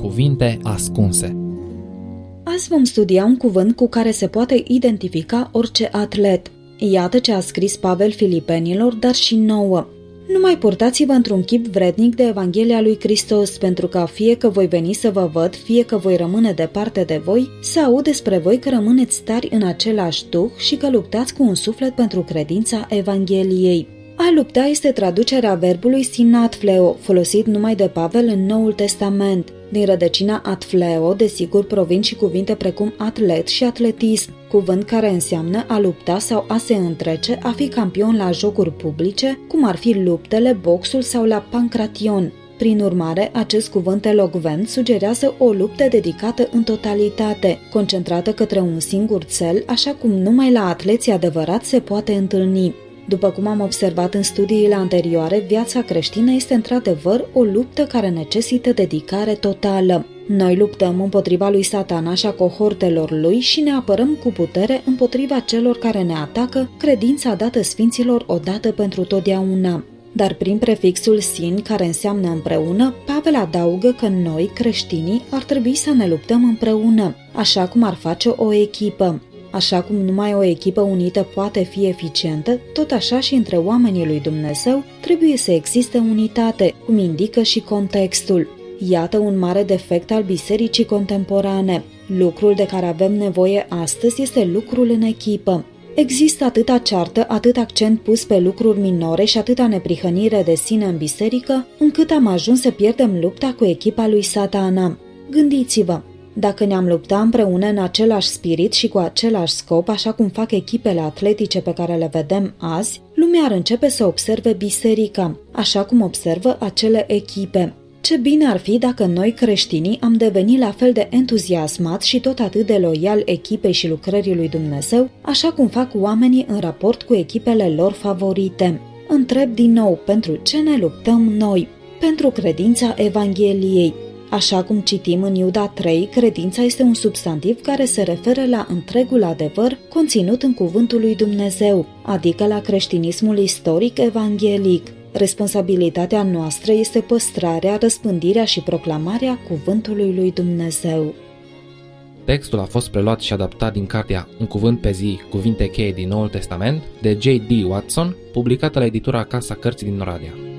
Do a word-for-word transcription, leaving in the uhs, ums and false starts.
Cuvinte ascunse. Azi vom studia un cuvânt cu care se poate identifica orice atlet. Iată ce a scris Pavel Filipenilor, dar și nouă. Nu mai purtați-vă într-un chip vrednic de Evanghelia lui Hristos, pentru că fie că voi veni să vă văd, fie că voi rămâne departe de voi, să aud despre voi că rămâneți tari în același duh și că luptați cu un suflet pentru credința Evangheliei. A lupta este traducerea verbului sinatfleo, folosit numai de Pavel în Noul Testament. Din rădăcina atfleo, desigur, provin și cuvinte precum atlet și atletism, cuvânt care înseamnă a lupta sau a se întrece, a fi campion la jocuri publice, cum ar fi luptele, boxul sau la pancration. Prin urmare, acest cuvânt elocvent sugerează o luptă dedicată în totalitate, concentrată către un singur cel, așa cum numai la atleții adevărați se poate întâlni. După cum am observat în studiile anterioare, viața creștină este într-adevăr o luptă care necesită dedicare totală. Noi luptăm împotriva lui Satana și a cohortelor lui și ne apărăm cu putere împotriva celor care ne atacă credința dată sfinților odată pentru totdeauna. Dar prin prefixul sin, care înseamnă împreună, Pavel adaugă că noi, creștinii, ar trebui să ne luptăm împreună, așa cum ar face o echipă. Așa cum numai o echipă unită poate fi eficientă, tot așa și între oamenii lui Dumnezeu trebuie să existe unitate, cum indică și contextul. Iată un mare defect al bisericii contemporane. Lucrul de care avem nevoie astăzi este lucrul în echipă. Există atâta ceartă, atât accent pus pe lucruri minore și atâta neprihănire de sine în biserică, încât am ajuns să pierdem lupta cu echipa lui Satana. Gândiți-vă! Dacă ne-am lupta împreună în același spirit și cu același scop, așa cum fac echipele atletice pe care le vedem azi, lumea ar începe să observe biserica, așa cum observă acele echipe. Ce bine ar fi dacă noi, creștinii, am devenit la fel de entuziasmați și tot atât de loiali echipei și lucrării lui Dumnezeu, așa cum fac oamenii în raport cu echipele lor favorite. Întreb din nou, pentru ce ne luptăm noi? Pentru credința Evangheliei. Așa cum citim în Iuda trei, credința este un substantiv care se referă la întregul adevăr conținut în cuvântul lui Dumnezeu, adică la creștinismul istoric evanghelic. Responsabilitatea noastră este păstrarea, răspândirea și proclamarea cuvântului lui Dumnezeu. Textul a fost preluat și adaptat din cartea Un cuvânt pe zi, cuvinte cheie din Noul Testament, de J D Watson, publicată la editura Casa Cărții din Oradea.